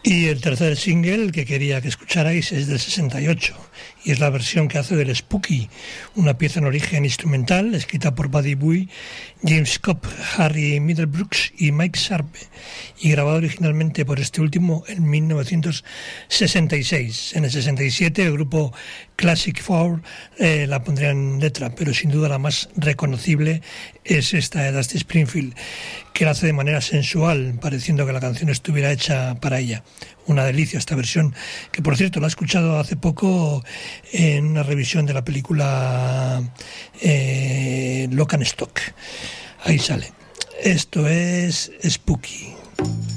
Y el tercer single que quería que escucharais es del 68 y es la versión que hace del Spooky, una pieza en origen instrumental escrita por Buddy Guy, James Cobb, Harry Middlebrooks y Mike Sharpe y grabada originalmente por este último en 1966. En el 67 el grupo Classic Four la pondría en letra, pero sin duda la más reconocible es esta de Dusty Springfield, que la hace de manera sensual, pareciendo que la canción estuviera hecha para ella. Una delicia esta versión, que por cierto la he escuchado hace poco en una revisión de la película Lock and Stock. Ahí sale. Esto es Spooky.